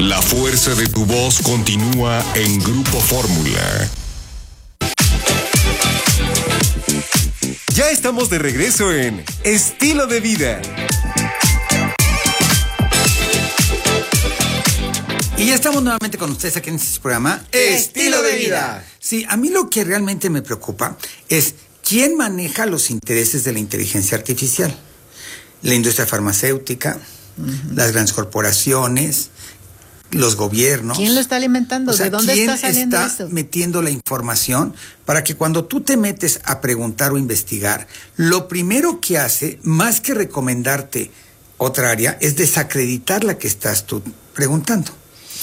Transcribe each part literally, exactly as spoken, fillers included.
La fuerza de tu voz continúa en Grupo Fórmula. Ya estamos de regreso en Estilo de Vida. Y ya estamos nuevamente con ustedes aquí en este programa Estilo de Vida. Sí, a mí lo que realmente me preocupa es quién maneja los intereses de la inteligencia artificial. La industria farmacéutica, uh-huh. las grandes corporaciones, los gobiernos. ¿Quién lo está alimentando? O sea, ¿de dónde ¿quién está saliendo está esto? metiendo la información para que cuando tú te metes a preguntar o investigar, lo primero que hace, más que recomendarte otra área, es desacreditar la que estás tú preguntando?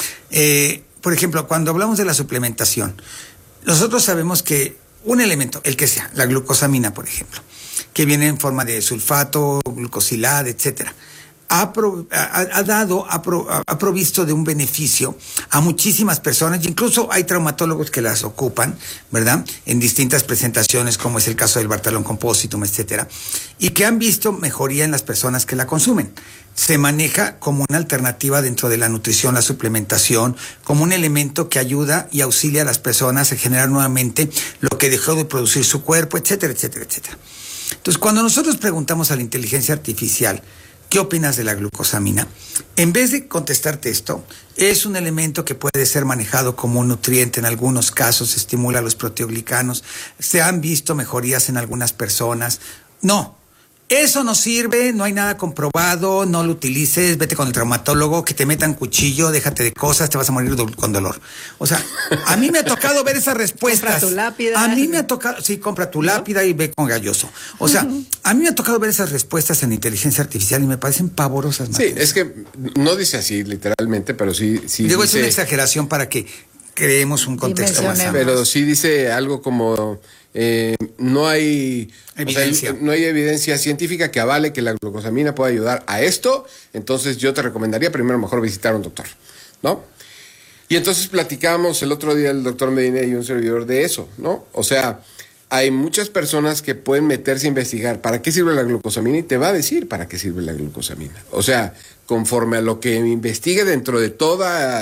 Eh, por ejemplo, cuando hablamos de la suplementación, nosotros sabemos que un elemento, el que sea, la glucosamina, por ejemplo, que viene en forma de sulfato, glucosilada, etcétera, ha, pro, ha, ha dado, ha, pro, ha provisto de un beneficio a muchísimas personas, y incluso hay traumatólogos que las ocupan, ¿verdad?, en distintas presentaciones, como es el caso del Bartalón Compositum, etcétera, y que han visto mejoría en las personas que la consumen. Se maneja como una alternativa dentro de la nutrición, la suplementación, como un elemento que ayuda y auxilia a las personas a generar nuevamente lo que dejó de producir su cuerpo, etcétera, etcétera, etcétera. Entonces, cuando nosotros preguntamos a la inteligencia artificial, ¿qué opinas de la glucosamina?, en vez de contestarte esto, es un elemento que puede ser manejado como un nutriente en algunos casos, estimula los proteoglicanos, se han visto mejorías en algunas personas. No. Eso no sirve, no hay nada comprobado, no lo utilices, vete con el traumatólogo, que te metan cuchillo, déjate de cosas, te vas a morir do- con dolor. O sea, a mí me ha tocado ver esas respuestas. Compra tu lápida. A mí me ha tocado, sí, compra tu lápida y ve con galloso. O sea, uh-huh. a mí me ha tocado ver esas respuestas en inteligencia artificial y me parecen pavorosas. Sí, es que no dice así literalmente, pero sí... sí Digo, dice, es una exageración para que creemos un contexto más amplio. Pero sí dice algo como... Eh, no hay evidencia. O sea, no hay evidencia científica que avale que la glucosamina pueda ayudar a esto, entonces yo te recomendaría primero mejor visitar a un doctor, ¿no? Y entonces platicamos el otro día el doctor Medina y un servidor de eso, ¿no? O sea, hay muchas personas que pueden meterse a investigar para qué sirve la glucosamina y te va a decir para qué sirve la glucosamina. O sea, conforme a lo que investigue dentro de todo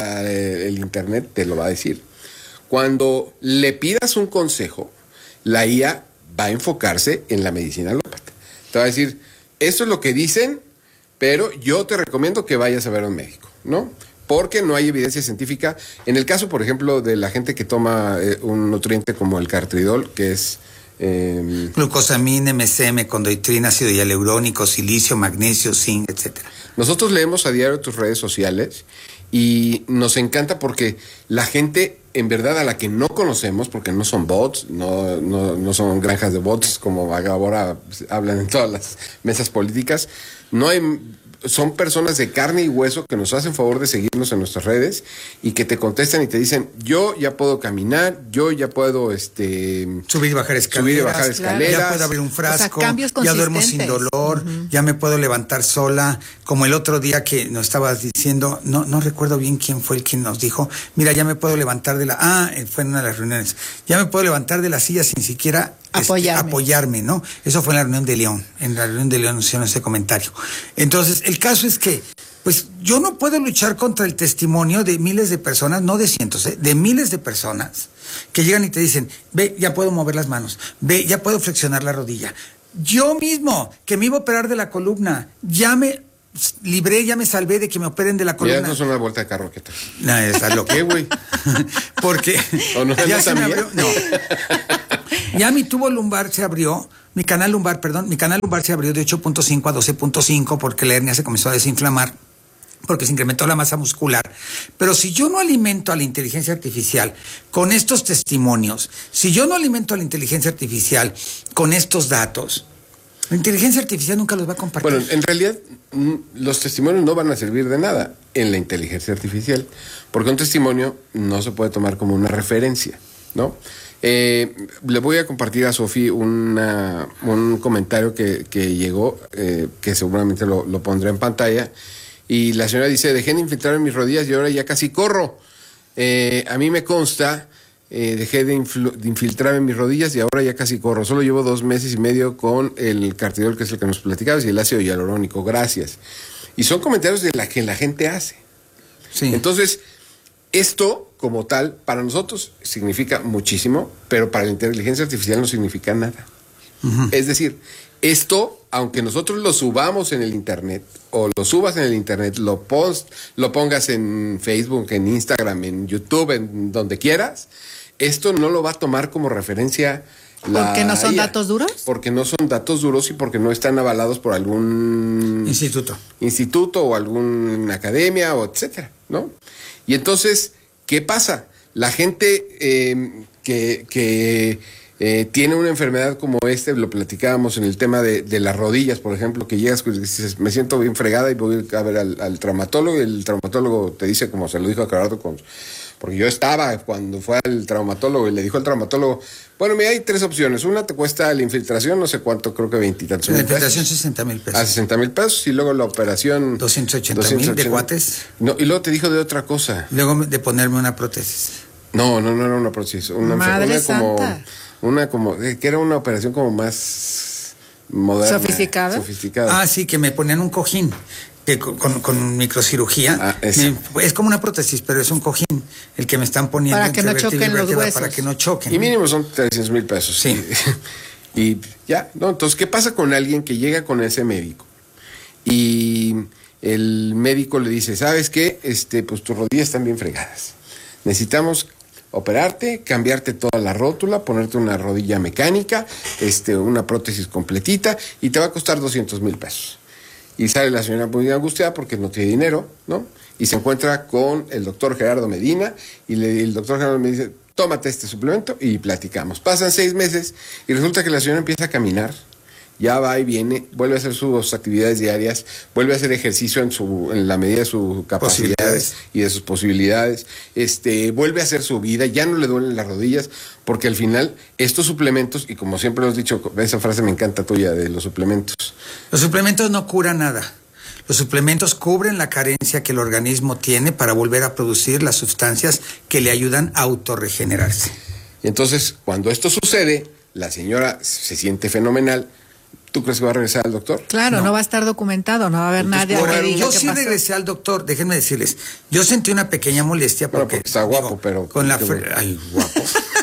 el internet te lo va a decir. Cuando le pidas un consejo, la I A va a enfocarse en la medicina alópata. Te va a decir, esto es lo que dicen, pero yo te recomiendo que vayas a ver a un médico, ¿no? Porque no hay evidencia científica. En el caso, por ejemplo, de la gente que toma eh, un nutriente como el cartridol, que es... Eh, glucosamina, M C M, condoitrina, ácido hialurónico, silicio, magnesio, zinc, etcétera. Nosotros leemos a diario tus redes sociales y nos encanta porque la gente, en verdad, a la que no conocemos, porque no son bots, no, no, no son granjas de bots como ahora hablan en todas las mesas políticas, no hay... son personas de carne y hueso que nos hacen favor de seguirnos en nuestras redes y que te contestan y te dicen, yo ya puedo caminar, yo ya puedo este subir y bajar escaleras, subir y bajar escaleras, claro. Ya puedo abrir un frasco, o sea, ya duermo sin dolor, uh-huh. ya me puedo levantar sola, como el otro día que nos estabas diciendo, no no recuerdo bien quién fue el quien nos dijo, mira, ya me puedo levantar de la, ah, fue en una de las reuniones, ya me puedo levantar de la silla sin siquiera apoyarme, este, apoyarme, ¿no? Eso fue en la reunión de León, en la reunión de León hicieron ese comentario. Entonces, el caso es que, pues, yo no puedo luchar contra el testimonio de miles de personas, no de cientos, ¿eh? de miles de personas que llegan y te dicen, ve, ya puedo mover las manos, ve, ya puedo flexionar la rodilla. Yo mismo, que me iba a operar de la columna, ya me libré, ya me salvé de que me operen de la columna. Ya no es una vuelta de carro, ¿qué tal? No, está loco. ¿Qué, güey? Porque ¿O no, ya no se me también? abrió, no. Ya mi tubo lumbar se abrió, mi canal lumbar, perdón, mi canal lumbar se abrió de ocho punto cinco a doce punto cinco porque la hernia se comenzó a desinflamar, porque se incrementó la masa muscular. Pero si yo no alimento a la inteligencia artificial con estos testimonios, si yo no alimento a la inteligencia artificial con estos datos, la inteligencia artificial nunca los va a compartir. Bueno, en realidad los testimonios no van a servir de nada en la inteligencia artificial, porque un testimonio no se puede tomar como una referencia, ¿no? Eh, le voy a compartir a Sofi una, un comentario que, que llegó, eh, que seguramente lo, lo pondré en pantalla. Y la señora dice, dejé de infiltrar en mis rodillas y ahora ya casi corro. Eh, a mí me consta, eh, dejé de, influ, de infiltrar en mis rodillas y ahora ya casi corro. Solo llevo dos meses y medio con el cartidol, que es el que nos platicabas, y el ácido hialurónico. Gracias. Y son comentarios de la que la gente hace. Sí. Entonces, esto como tal, para nosotros significa muchísimo, pero para la inteligencia artificial no significa nada. Uh-huh. Es decir, esto, aunque nosotros lo subamos en el internet, o lo subas en el internet, lo, post, lo pongas en Facebook, en Instagram, en YouTube, en donde quieras, esto no lo va a tomar como referencia. ¿Por qué no son I A. Datos duros? Porque no son datos duros y porque no están avalados por algún instituto, instituto o alguna academia o etcétera, ¿no? Y entonces, ¿qué pasa? La gente eh, que, que eh, tiene una enfermedad como este, lo platicábamos en el tema de, de las rodillas, por ejemplo, que llegas y dices, me siento bien fregada y voy a ver al, al traumatólogo, y el traumatólogo te dice, como se lo dijo a Gerardo, con, porque yo estaba cuando fue al traumatólogo y le dijo al traumatólogo, bueno, mira, hay tres opciones. Una te cuesta la infiltración, no sé cuánto, creo que veintitantos mil pesos. La infiltración sesenta mil pesos. A sesenta mil pesos y luego la operación... doscientos ochenta mil de cuates. No, y luego te dijo de otra cosa. Luego de ponerme una prótesis. No, no, no era una prótesis. Una, Madre una Santa. como, una como, que era una operación como más moderna. ¿Sofisticada? Sofisticada. Ah, sí, que me ponían un cojín. Que con, con, con microcirugía, ah, me, es como una prótesis, pero es un cojín el que me están poniendo para que no choquen los huesos, para que no choquen. Y mínimo son trescientos mil pesos. Sí. Y, y ya, ¿no? Entonces, ¿qué pasa con alguien que llega con ese médico? Y el médico le dice, ¿sabes qué? Este, pues tus rodillas están bien fregadas. Necesitamos operarte, cambiarte toda la rótula, ponerte una rodilla mecánica, este, una prótesis completita, y te va a costar doscientos mil pesos. Y sale la señora muy angustiada porque no tiene dinero, ¿no? Y se encuentra con el doctor Gerardo Medina y le, el doctor Gerardo me dice, tómate este suplemento y platicamos. Pasan seis meses y resulta que la señora empieza a caminar, ya va y viene, vuelve a hacer sus actividades diarias, vuelve a hacer ejercicio en su en la medida de sus capacidades y de sus posibilidades, este, vuelve a hacer su vida, ya no le duelen las rodillas, porque al final estos suplementos, y como siempre lo has dicho, esa frase me encanta tuya de los suplementos. Los suplementos no curan nada. Los suplementos cubren la carencia que el organismo tiene para volver a producir las sustancias que le ayudan a autorregenerarse. Y entonces, cuando esto sucede, la señora se siente fenomenal. ¿Tú crees que va a regresar al doctor? Claro, no, no va a estar documentado, no va a haber nadie que diga yo qué sí pasó. regresé al doctor, déjenme decirles. Yo sentí una pequeña molestia porque, bueno, porque está guapo, digo, pero con la bueno. Ay, guapo.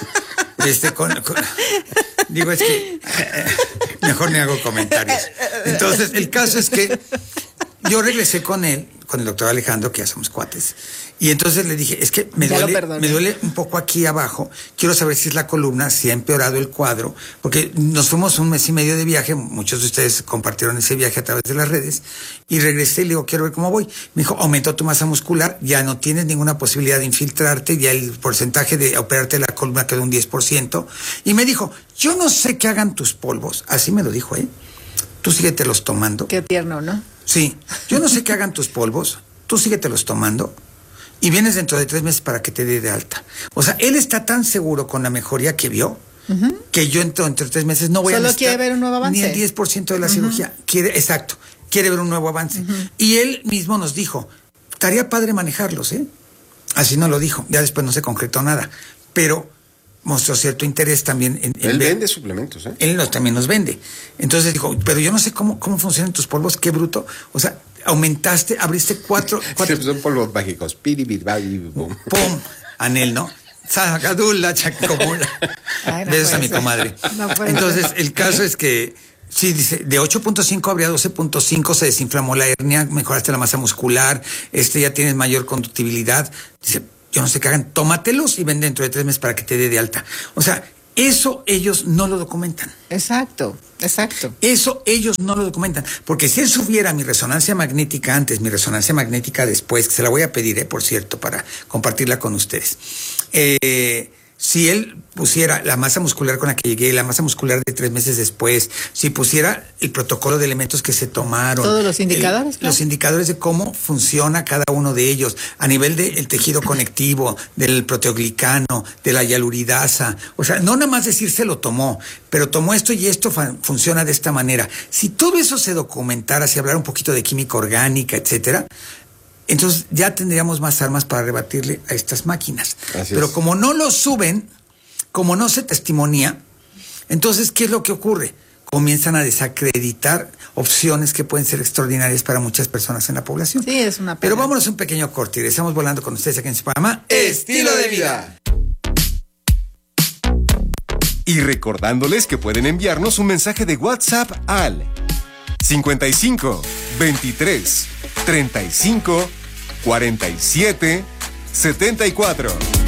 este con, con digo es que eh, mejor ni hago comentarios. Entonces, el caso es que yo regresé con él, con el doctor Alejandro, que ya somos cuates. Y entonces le dije, es que me duele, me duele un poco aquí abajo, quiero saber si es la columna, si ha empeorado el cuadro, porque nos fuimos un mes y medio de viaje, muchos de ustedes compartieron ese viaje a través de las redes, y regresé y le digo, quiero ver cómo voy. Me dijo, aumentó tu masa muscular, ya no tienes ninguna posibilidad de infiltrarte, ya el porcentaje de operarte la columna quedó un diez por ciento, y me dijo, yo no sé qué hagan tus polvos, así me lo dijo, ¿eh? Tú síguetelos tomando. Qué tierno, ¿no? Sí, yo no sé qué hagan tus polvos, tú síguetelos tomando. Y vienes dentro de tres meses para que te dé de alta. O sea, él está tan seguro con la mejoría que vio, uh-huh, que yo entre, entre tres meses no voy Solo a necesitar quiere ver un nuevo avance. Ni el diez por ciento de la uh-huh cirugía. Quiere, exacto, quiere ver un nuevo avance. Uh-huh. Y él mismo nos dijo, estaría padre manejarlos, ¿eh? Así nos lo dijo. Ya después no se concretó nada. Pero mostró cierto interés también en... en él ver. vende suplementos, ¿eh? Él nos, también nos vende. Entonces dijo, pero yo no sé cómo, cómo funcionan tus polvos, qué bruto. O sea, aumentaste, abriste cuatro... cuatro... Son polvos mágicos. Pum. Pum. Anel, ¿no? Sacadula, chacomula. Besos a mi comadre. No Entonces, el caso es que, sí, dice, de ocho punto cinco habría doce punto cinco, se desinflamó la hernia, mejoraste la masa muscular, este ya tienes mayor conductibilidad. Dice, yo no sé qué hagan, tómatelos y ven dentro de tres meses para que te dé de alta. O sea, eso ellos no lo documentan. Exacto, exacto. Eso ellos no lo documentan. Porque si él subiera mi resonancia magnética antes, mi resonancia magnética después, que se la voy a pedir, eh, por cierto, para compartirla con ustedes. Eh, si él pusiera la masa muscular con la que llegué, la masa muscular de tres meses después, si pusiera el protocolo de elementos que se tomaron. Todos los indicadores. El, claro. Los indicadores de cómo funciona cada uno de ellos, a nivel del tejido conectivo, del proteoglicano, de la hialuridasa. O sea, no nada más decir se lo tomó, pero tomó esto y esto fa- funciona de esta manera. Si todo eso se documentara, si hablara un poquito de química orgánica, etcétera, entonces ya tendríamos más armas para rebatirle a estas máquinas. Así Pero es. como no lo suben, como no se testimonia, entonces, ¿qué es lo que ocurre? comienzan a desacreditar opciones que pueden ser extraordinarias para muchas personas en la población. Sí, es una pena. Pero vámonos a un pequeño corte y regresamos volando con ustedes aquí en su programa Estilo de Vida. Y recordándoles que pueden enviarnos un mensaje de WhatsApp al cincuenta y cinco, veintitrés, treinta y cinco, cuarenta y siete, setenta y cuatro.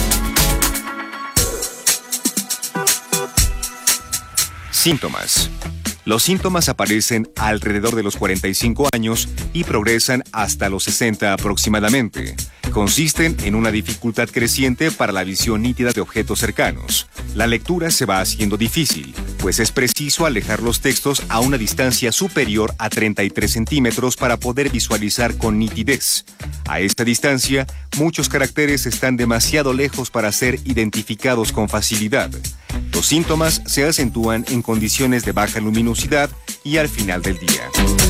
Síntomas. Los síntomas aparecen alrededor de los cuarenta y cinco años y progresan hasta los sesenta aproximadamente. Consisten en una dificultad creciente para la visión nítida de objetos cercanos. La lectura se va haciendo difícil, pues es preciso alejar los textos a una distancia superior a treinta y tres centímetros para poder visualizar con nitidez. A esta distancia, muchos caracteres están demasiado lejos para ser identificados con facilidad. Los síntomas se acentúan en condiciones de baja luminosidad y al final del día.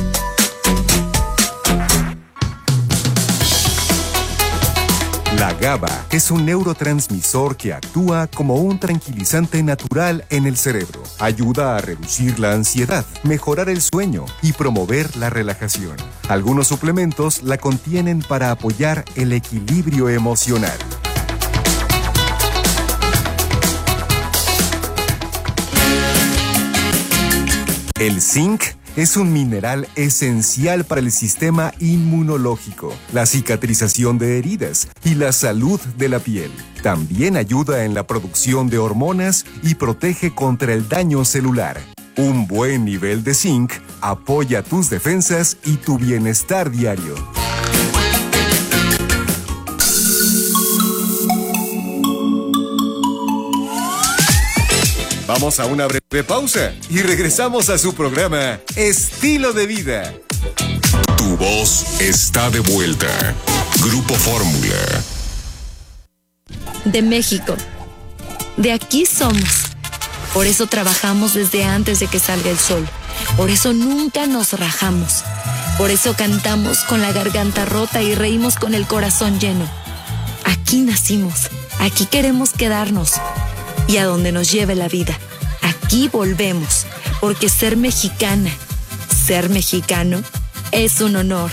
La GABA es un neurotransmisor que actúa como un tranquilizante natural en el cerebro. Ayuda a reducir la ansiedad, mejorar el sueño y promover la relajación. Algunos suplementos la contienen para apoyar el equilibrio emocional. El zinc es un mineral esencial para el sistema inmunológico, la cicatrización de heridas y la salud de la piel. También ayuda en la producción de hormonas y protege contra el daño celular. Un buen nivel de zinc apoya tus defensas y tu bienestar diario. Vamos a una breve pausa y regresamos a su programa Estilo de Vida. Tu voz está de vuelta. Grupo Fórmula. De México. De aquí somos. Por eso trabajamos desde antes de que salga el sol. Por eso nunca nos rajamos. Por eso cantamos con la garganta rota y reímos con el corazón lleno. Aquí nacimos. Aquí queremos quedarnos. Y a donde nos lleve la vida. Aquí volvemos, porque ser mexicana, ser mexicano, es un honor.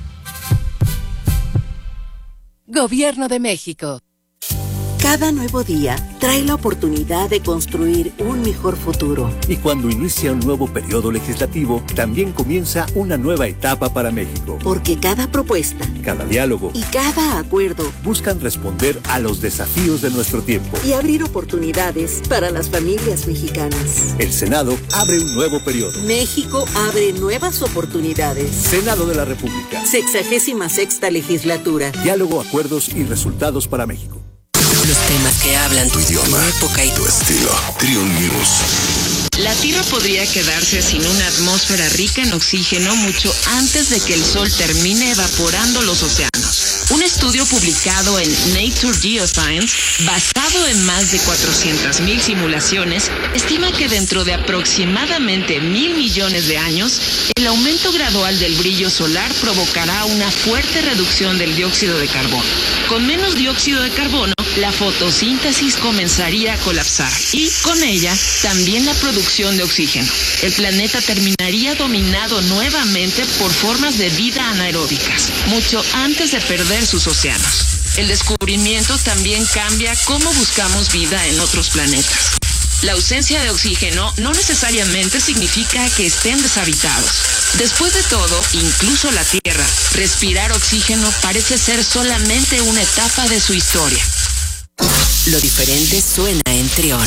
Gobierno de México. Cada nuevo día trae la oportunidad de construir un mejor futuro. Y cuando inicia un nuevo periodo legislativo, también comienza una nueva etapa para México. Porque cada propuesta, cada diálogo y cada acuerdo buscan responder a los desafíos de nuestro tiempo y abrir oportunidades para las familias mexicanas. El Senado abre un nuevo periodo. México abre nuevas oportunidades. Senado de la República. Sexagésima sexta legislatura. Diálogo, acuerdos y resultados para México. Los temas que hablan tu idioma, tu época y tu estilo. Triun News. La Tierra podría quedarse sin una atmósfera rica en oxígeno mucho antes de que el Sol termine evaporando los océanos. Un estudio publicado en Nature Geoscience, basado en más de cuatrocientas mil simulaciones, estima que dentro de aproximadamente mil millones de años, el aumento gradual del brillo solar provocará una fuerte reducción del dióxido de carbono. Con menos dióxido de carbono, la fotosíntesis comenzaría a colapsar y, con ella, también la producción de oxígeno. El planeta terminaría dominado nuevamente por formas de vida anaeróbicas, mucho antes de perder sus océanos. El descubrimiento también cambia cómo buscamos vida en otros planetas. La ausencia de oxígeno no necesariamente significa que estén deshabitados. Después de todo, incluso la Tierra, respirar oxígeno parece ser solamente una etapa de su historia. Lo diferente suena en Trión.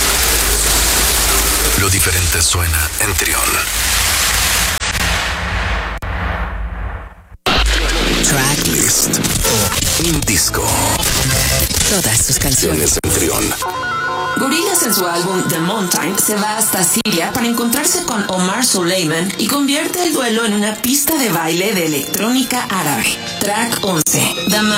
Lo diferente suena en Trión. Tracklist. Un disco. Todas sus canciones en Trión. Gorillaz en su álbum The Mountain se va hasta Siria para encontrarse con Omar Soleiman y convierte el duelo en una pista de baile de electrónica árabe. Track once. Dama